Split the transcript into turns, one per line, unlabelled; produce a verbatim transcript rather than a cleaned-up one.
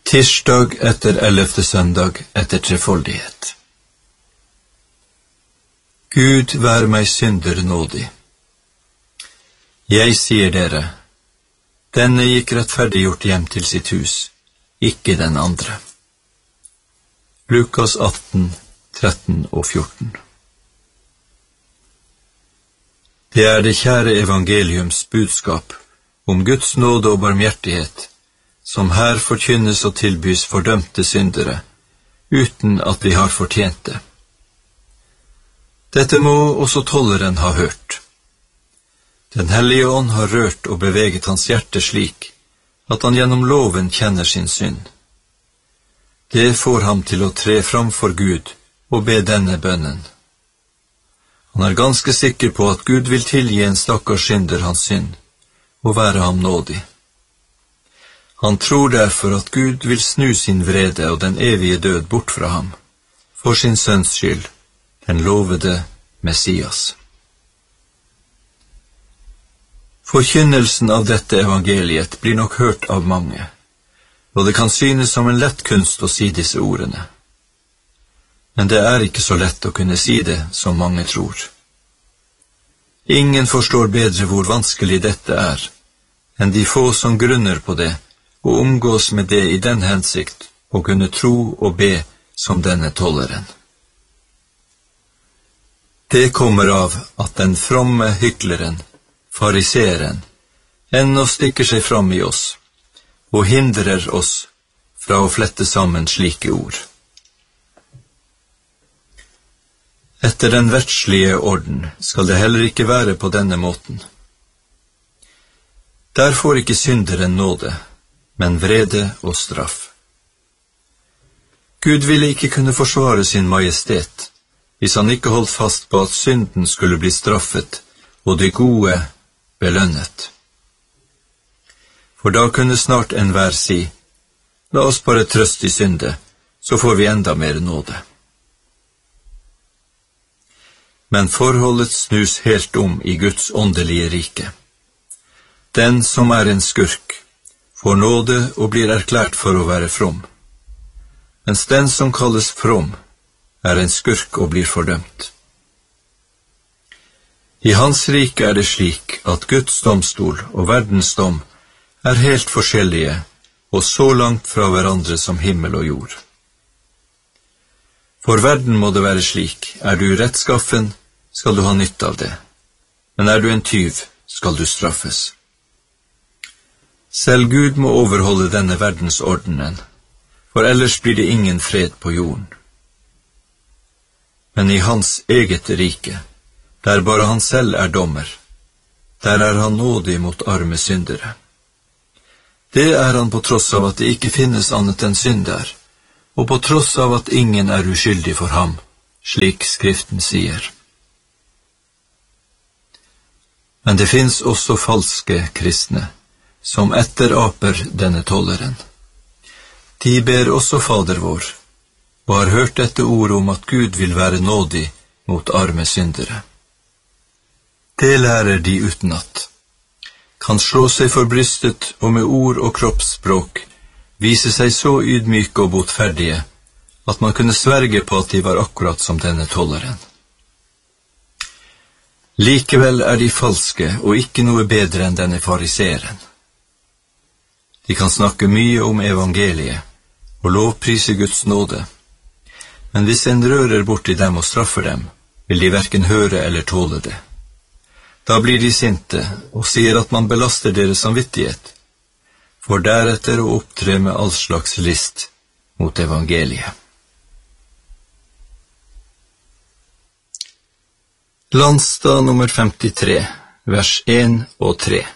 Tirsdag etter ellevte søndag etter trefoldighet. Gud vær meg synder nådig. Jeg sier dere, denne gikk rettferdiggjort hjem til sitt hus, ikke den andre. Lukas atten, tretten og fjorten. Det er det kjære evangeliums budskap om Guds nåde og barmhjertighet, som her forkynnes og tilbys fordømte syndere, uten at de har fortjent det. Dette må også tolleren ha hørt. Den hellige ånd har rørt og beveget hans hjerte slik, at han gjennom loven kjenner sin synd. Det får ham til å tre fram for Gud og be denne bønnen. Han er ganske sikker på at Gud vil tilgi en stakkars synder hans synd, og være ham nådig. Han tror derfor at Gud vil snu sin vrede og den evige død bort fra ham, for sin sønns skyld, den lovede Messias. Forkynnelsen av dette evangeliet blir nok hørt av mange, og det kan synes som en lett kunst å si disse ordene. Men det er ikke så lett å kunne si det som mange tror. Ingen forstår bedre hvor vanskelig dette er, enn de få som grunner på det, og omgås med det i den hensikt å kunne tro og be som denne tolleren. Det kommer av at den fromme hykleren, fariseeren, ennå stikker seg fram i oss, og hindrer oss fra å flette sammen slike ord. Etter den verdslige orden skal det heller ikke være på denne måten. Der får ikke synderen nåde, men vrede og straff. Gud ville ikke kunne forsvare sin majestet, hvis han ikke holdt fast på at synden skulle bli straffet, og det gode belønnet. For da kunne snart enhver si, la oss bare trøste i synde, så får vi enda mer nåde. Men forholdet snus helt om i Guds åndelige rike. Den som er en skurk, får nåde og blir erklært for å være from, mens den som kalles from, er en skurk og blir fordømt. I hans rike er det slik at Guds domstol og verdens dom er helt forskjellige og så langt fra hverandre som himmel og jord. For verden må det være slik, er du rettskaffen, skal du ha nytte av det, men er du en tyv, skal du straffes. Selv Gud må overholde denne verdensordenen, for ellers blir det ingen fred på jorden. Men i hans eget rike, der bare han selv er dommer, der er han nådig mot arme syndere. Det er han på tross av at det ikke finnes annet enn synd der, og på tross av at ingen er uskyldig for ham, slik Skriften sier. Men det finnes også falske kristne, som etteraper denne tolleren. De ber også Fader vår, og har hørt dette ordet om at Gud vil være nådig mot arme syndere. Det lærer de utenat, kan slå seg for brystet og med ord og kroppsspråk vise seg så ydmyke og botferdige, at man kunne sverge på at de var akkurat som denne tolleren. Likevel er de falske og ikke noe bedre enn denne fariseeren. De kan snakke mye om evangeliet og lovprise Guds nåde, men hvis en rører borti dem og straffer dem, vil de hverken høre eller tåle det. Da blir de sinte og sier at man belaster deres samvittighet, for deretter å opptre med all slags list mot evangeliet. Landstad nummer femtitre, vers en og tre.